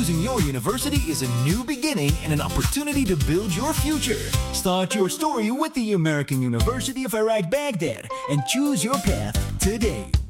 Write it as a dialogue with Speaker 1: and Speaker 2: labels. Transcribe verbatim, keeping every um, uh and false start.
Speaker 1: choosing your university is a new beginning and an opportunity to build your future. Start your story with the American University of Iraq Baghdad and choose your path today.